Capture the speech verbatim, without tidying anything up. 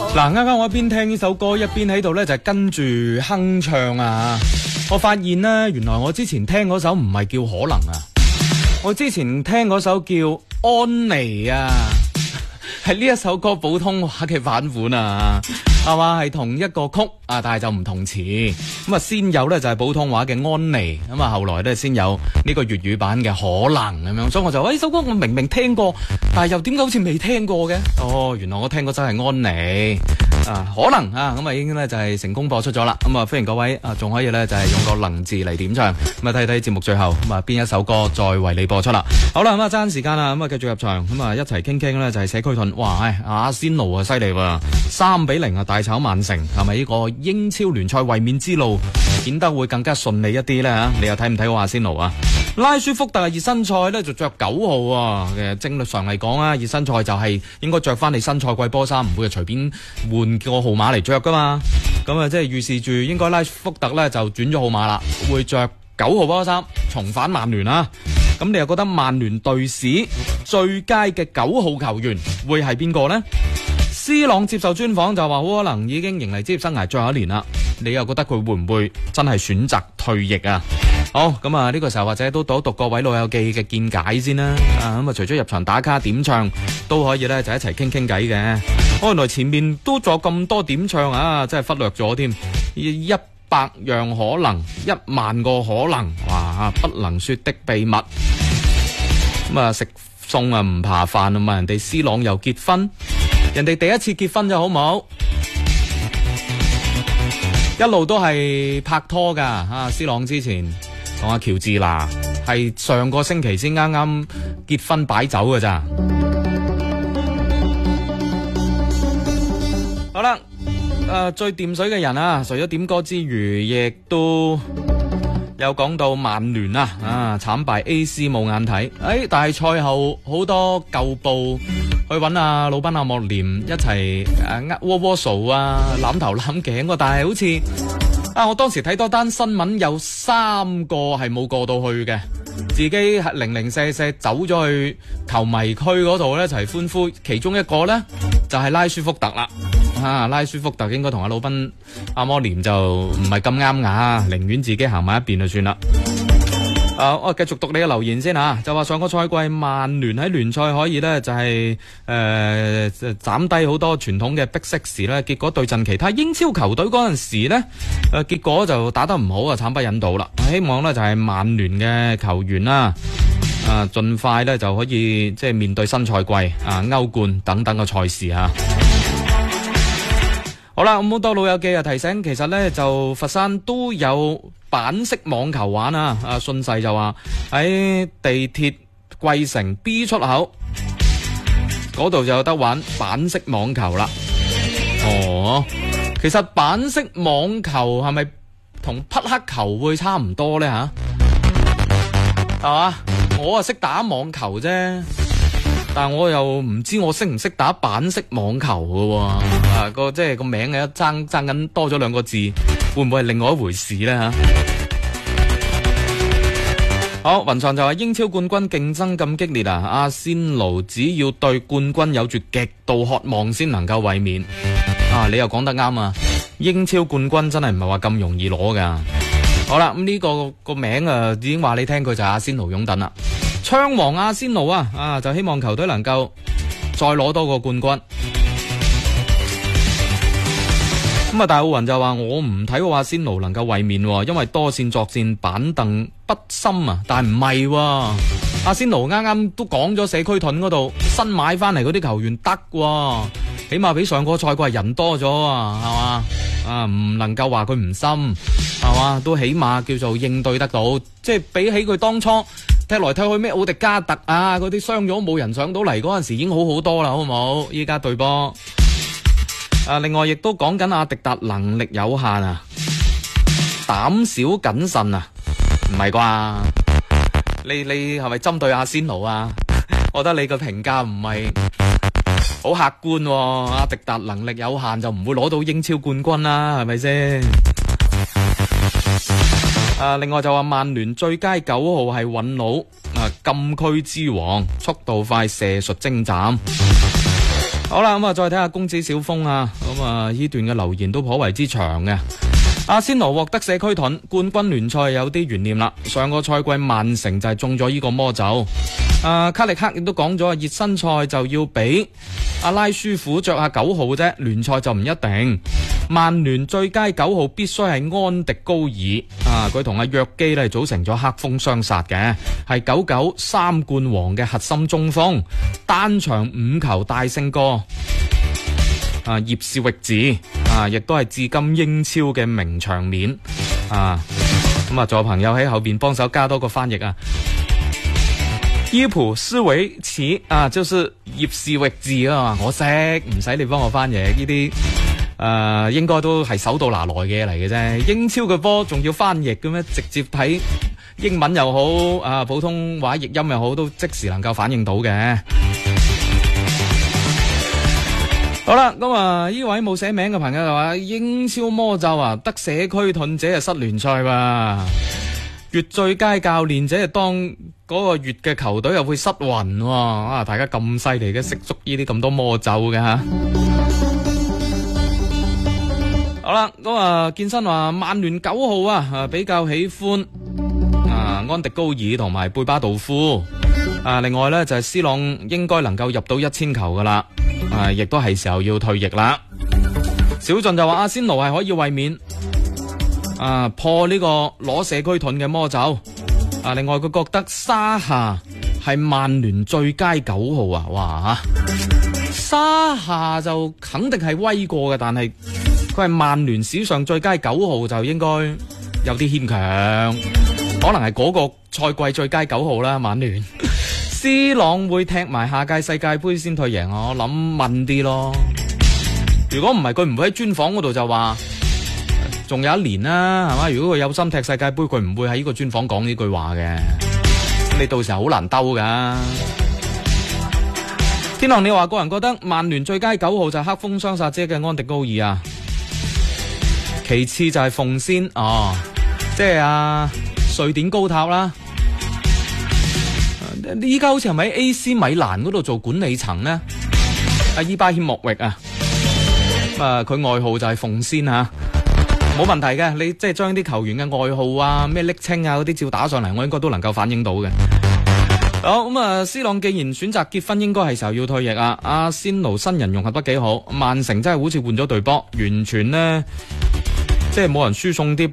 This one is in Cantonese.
嗱，啱啱我一邊聽呢首歌，一邊喺度咧就係跟住哼唱啊！我發現咧，原來我之前聽嗰首唔係叫可能啊，我之前聽嗰首叫安妮啊，係呢一首歌普通話嘅版本啊，係嘛？係同一個曲啊，但係就唔同詞。咁啊，先有咧就係普通話嘅安妮，咁啊後來咧先有呢個粵語版嘅可能咁樣，所以我就話呢首歌我明明聽過，但係又點解好似未聽過嘅？哦，原來我聽嗰首係安妮啊，可能啊，咁啊已經咧就係成功播出咗啦。咁啊歡迎各位啊，仲可以咧就係用個能字嚟點唱。咁啊睇睇節目最後咁啊邊一首歌再為你播出啦。好啦，咁啊爭緊時間啦，咁啊繼續入場，咁啊一齊傾傾咧就係社區盾。哇，唉阿仙奴啊犀利喎，三比零啊大炒曼城，係咪呢個英超聯賽衛冕之路顯得會更加順利一啲咧吓？你又睇唔睇過阿仙奴啊？拉舒福特熱身賽咧就着九號啊，其實正律上嚟講啊，熱身賽就係應該着翻你新賽季波衫，唔會隨便換個號碼嚟着噶嘛。咁啊，即係預示住應該拉舒福特咧就轉咗號碼啦，會着九號波衫重返曼聯啊。咁你又覺得曼聯隊史最佳嘅九號球員會係邊個呢？C 朗接受專訪就話好可能已經迎嚟職業生涯最後一年啦，你又覺得佢會唔會真係選擇退役啊？好，咁啊呢個時候或者都讀一讀各位老友記嘅見解先啦。啊咁啊除咗入場打卡點唱都可以咧，就一齊傾傾偈嘅。哦，原來前面都仲有咁多點唱啊，真係忽略咗添。一百樣可能，一萬個可能，哇！不能說的秘密。咁啊食餸啊唔扒飯啊嘛，人哋 C 朗又結婚，人哋第一次結婚就好唔好？一路都係拍拖噶，啊 C 朗之前同阿喬治娜係上個星期先啱啱結婚擺酒噶咋。好啦，誒、呃、最掂水嘅人啊，除咗點歌之餘，亦都有講到曼聯啊，啊慘敗 A C 冇眼睇。誒，但係賽後好多舊報去揾阿魯賓阿莫廉一齊誒呃窩窩數啊，攬頭攬頸啊，但係好似啊，我當時睇多單新聞，有三個係冇過到去嘅，自己係零零舍舍走咗去球迷區嗰度咧，一齊歡呼。其中一個咧就係、是、拉舒福特啦。啊，拉舒福特應該同阿魯賓阿摩廉就唔係咁啱牙，寧願自己行埋一邊就算啦。啊，我繼續讀你嘅留言先吓，就話上個賽季曼聯喺聯賽可以呢，就係誒斬低好多傳統嘅逼色時呢，結果對陣其他英超球隊嗰陣時呢，誒、呃、結果就打得唔好啊，慘不忍睹啦。希望呢就係曼聯嘅球員啦，啊盡快呢就可以即係面對新賽季啊歐冠等等嘅賽事啊。好啦，咁好多老友記啊提醒，其實咧就佛山都有板式網球玩啊！啊信勢就話喺地鐵桂城 B 出口嗰度就有得玩板式網球啦。哦，其實板式網球係咪同匹克球會差唔多咧吓？係嘛？我啊識打網球啫。但我又唔知我識唔識打板式網球嘅喎，啊個即係個名嘅爭爭緊多咗兩個字，會唔會係另外一回事咧吓？好，雲上就話英超冠軍競爭咁激烈啊，阿仙奴只要對冠軍有住極度渴望先能夠衛冕啊！你又講得啱啊，英超冠軍真係唔係話咁容易攞噶。好啦，咁、這、呢個個名啊已經話你聽，佢就係阿仙奴擁躉啦。槍王阿仙奴啊，啊就希望球隊能夠再攞多個冠軍。咁啊，大奧雲就話我唔睇過阿仙奴能夠衛冕，因為多線作戰板凳不深啊。但係唔係，阿仙奴啱啱都講咗社區盾嗰度新買翻嚟嗰啲球員得，起碼比上個賽季係人多咗啊，係嘛？啊，唔能夠話佢唔深，係嘛？都起碼叫做應對得到，即係比起佢當初踢來踢去咩奧迪加特啊嗰啲傷咗冇人上到嚟嗰陣時已經好好多啦，好唔好？依家對波啊，另外亦都講緊阿迪達能力有限啊，膽小謹慎啊，唔係啩？你你係咪針對阿仙奴啊？我覺得你個評價唔係好客觀喎。阿迪達能力有限就唔會攞到英超冠軍啦，係咪先？啊！另外就話曼聯最佳九號係韻佬啊，禁區之王，速度快，射術精湛。 好啦，咁啊，再睇下公子小峰啊，咁啊，呢段嘅留言都頗為之長嘅。阿仙奴獲得社區盾，冠軍聯賽有啲懸念啦。上個賽季曼城就係中咗呢個魔咒。啊，卡力克亦都講咗，熱身賽就要俾阿拉舒虎着下九號啫，聯賽就唔一定。曼聯最佳九號必須係安迪高爾啊，佢同阿約基咧組成咗黑風雙殺嘅，係九九三冠王嘅核心中鋒，單場五球大勝過啊葉士域治啊，亦都係至今英超嘅名場面啊。咁啊，做朋友喺後邊幫手加多個翻譯啊。伊普斯維奇啊，就是葉士域治啊，我識，唔使你幫我翻譯呢啲。誒、呃，應該都係手到拿來嘅嘢嚟嘅啫。英超嘅波仲要翻譯嘅咩？直接睇英文又好，啊普通話譯音又好，都即時能夠反應到嘅。好啦，咁啊呢位冇寫名嘅朋友就話英超魔咒啊，得社區盾者係失聯賽吧？月最佳教練者係當嗰個月嘅球隊又會失魂啊！大家咁犀利嘅，識捉呢啲咁多魔咒嘅吓。好啦，咁啊，健身話曼聯九號啊，比較喜歡啊安迪高爾同埋貝巴道夫啊。另外呢，就係、是、C 朗應該能夠入到一千球噶啦，啊，亦都係時候要退役啦。小俊就話阿仙奴係可以衛冕啊破呢個攞社區盾嘅魔咒啊。另外佢覺得沙夏係曼聯最佳九號啊，哇沙夏就肯定係威過嘅，但係佢係曼聯史上最佳九號就應該有啲牽強，可能係嗰個賽季最佳九號啦。曼聯 C 朗會踢埋下屆世界盃先退役，我諗問啲咯。如果唔係，佢唔會喺專訪嗰度就話仲有一年啦，係嘛？如果佢有心踢世界盃，佢唔會喺呢個專訪講呢句話嘅。你到時候好難兜噶。天狼，你話個人覺得曼聯最佳九號就係黑風雙殺者嘅安迪高爾啊，其次就係鳳仙哦，即係啊瑞典高塔啦。依家好似係咪喺 A C 米蘭嗰度做管理層呢？阿伊巴謙莫域啊，啊佢外號就係鳳仙啊，冇問題嘅。你即係將啲球員嘅外號啊、咩昵稱啊嗰啲照打上嚟，我應該都能夠反映到嘅。好咁啊，斯朗既然選擇結婚，應該係時候要退役啊。阿仙奴新人融合得幾好，曼城真係好似換咗隊波，完全呢，即係冇人輸送啲